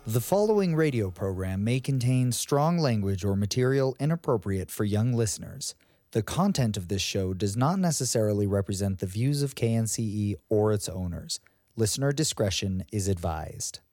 The following radio program may contain strong language or material inappropriate for young listeners. The content of this show does not necessarily represent the views of KNCE or its owners. Listener discretion is advised.